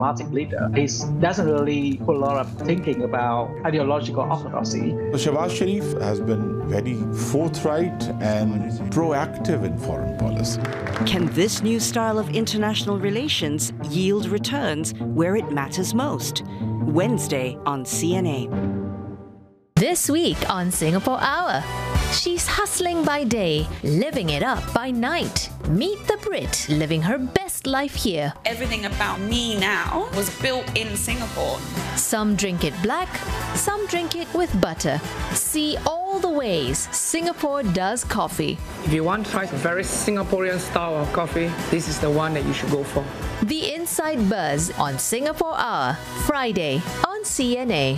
leader. He doesn't really put a lot of thinking about ideological orthodoxy. Shehbaz Sharif has been very forthright and proactive in foreign policy. Can this new style of international relations yield returns where it matters most? Wednesday on CNA. This week on Singapore Hour, she's hustling by day, living it up by night. Meet the Brit living her best life here. Everything about me now was built in Singapore. Some drink it black, some drink it with butter. See all the ways Singapore does coffee. If you want to try a very Singaporean style of coffee, this is the one that you should go for. The Inside Buzz on Singapore Hour, Friday on CNA.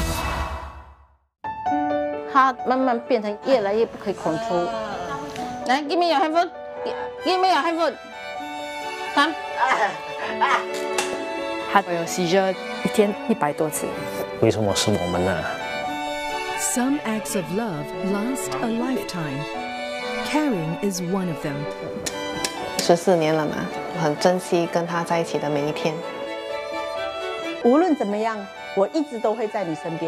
它慢慢变成越来越不可以 control。来 ，give me your hand food， give me your hand food。come。 他有 seizure 一天100多次。 为什么是我们呢？ Some acts of love last a lifetime. Caring is one of them. 14年了嘛，很珍惜跟他在一起的每一天。 无论怎么样，我一直都会在你身边。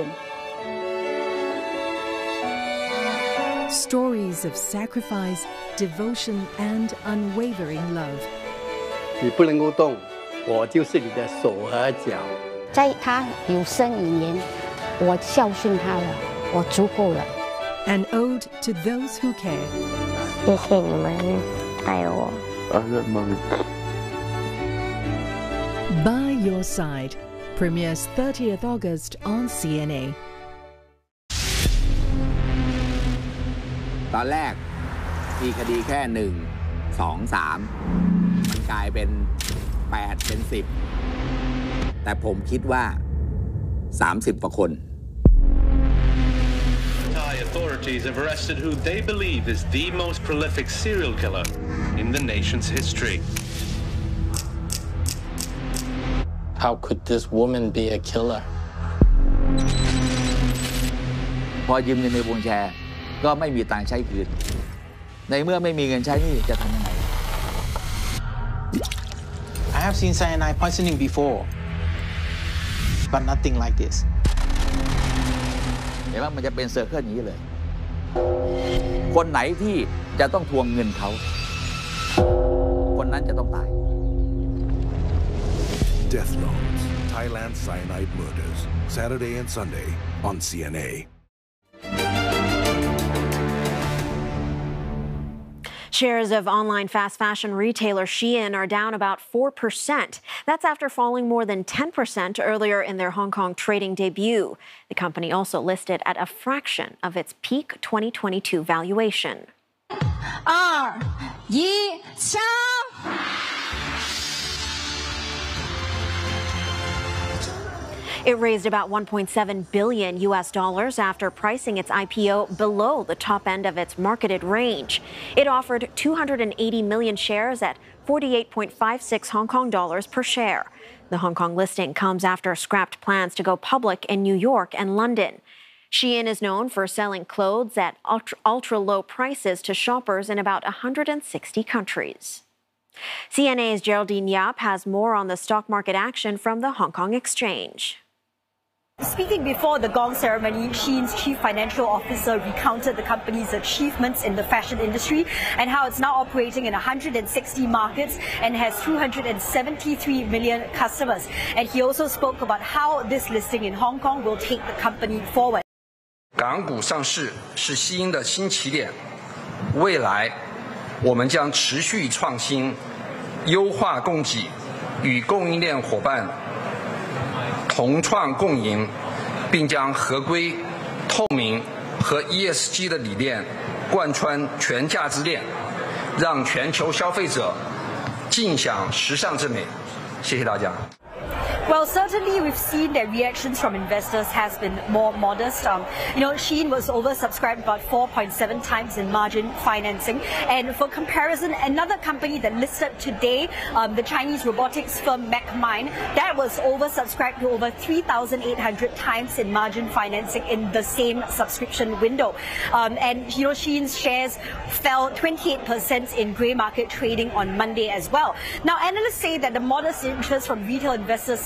Stories of sacrifice, devotion, and unwavering love. 你不能够动，我就是你的手和脚。 在他有生以年，我孝顺他了，我足够了。 An ode to those who care. 谢谢你们爱我。 By Your Side premieres 30th August on CNA. ตอนแรกมีคดีแค่1 2 3มันกลายเป็น8เป็น10แต่ผมคิดว่า30กว่าคน Thai authorities have arrested who they believe is the most prolific serial killer in the nation's history. How could this woman be a killer? พอยืมเงินในวงแชร์ก็ไม่มีตังค์ใช้คืนในเมื่อไม่มีเงินใช้นี่จะทำยังไง I have seen cyanide poisoning before, but nothing like this. เห็นว่ามันจะเป็นเซอร์เคิลอย่างนี้เลยคนไหนที่จะต้องทวงเงินเขาคนนั้นจะต้องตาย Death Notes, Thailand Cyanide Murders, Saturday and Sunday on CNA. Shares of online fast fashion retailer Shein are down about 4%. That's after falling more than 10% earlier in their Hong Kong trading debut. The company also listed at a fraction of its peak 2022 valuation. It raised about $1.7 billion after pricing its IPO below the top end of its marketed range. It offered 280 million shares at 48.56 Hong Kong dollars per share. The Hong Kong listing comes after scrapped plans to go public in New York and London. Shein is known for selling clothes at ultra-low prices to shoppers in about 160 countries. CNA's Geraldine Yap has more on the stock market action from the Hong Kong Exchange. Speaking before the gong ceremony, Shein's chief financial officer recounted the company's achievements in the fashion industry and how it's now operating in 160 markets and has 273 million customers. And he also spoke about how this listing in Hong Kong will take the company forward. 港股上市是Shein的新起点，未来我们将持续创新，优化供给，与供应链伙伴 同创共赢，并将合规、透明和 ESG 的理念贯穿全价值链，让全球消费者尽享时尚之美。谢谢大家。 Well, certainly we've seen that reactions from investors has been more modest. Shein was oversubscribed about 4.7 times in margin financing. And for comparison, another company that listed today, the Chinese robotics firm MacMine, that was oversubscribed to over 3,800 times in margin financing in the same subscription window. Shein's shares fell 28% in grey market trading on Monday as well. Now, analysts say that the modest interest from retail investors